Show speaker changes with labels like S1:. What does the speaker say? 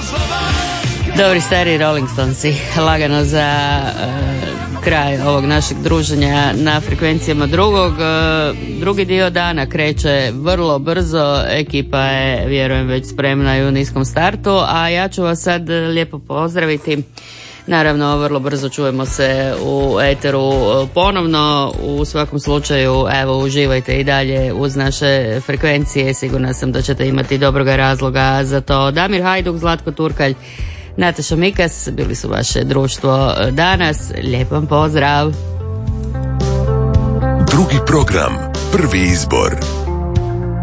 S1: Dobri stari Rolling Stonesi, lagano za kraj ovog našeg druženja na frekvencijama drugi dio dana kreće vrlo brzo, ekipa je, vjerujem, već spremna i u niskom startu, a ja ću vas sad lijepo pozdraviti. Naravno, vrlo brzo čujemo se u eteru ponovno. U svakom slučaju, evo, uživajte i dalje uz naše frekvencije. Sigurna sam da ćete imati dobroga razloga za to. Damir Hajduk, Zlatko Turkalj, Nataša Mikas bili su vaše društvo danas. Lijep vam pozdrav.
S2: Drugi program, prvi izbor.